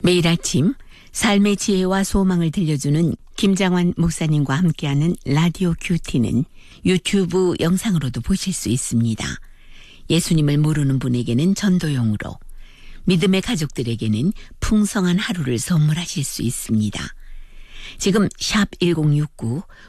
매일 아침 삶의 지혜와 소망을 들려주는 김장환 목사님과 함께하는 라디오 큐티는 유튜브 영상으로도 보실 수 있습니다. 예수님을 모르는 분에게는 전도용으로, 믿음의 가족들에게는 풍성한 하루를 선물하실 수 있습니다. 지금 샵 1069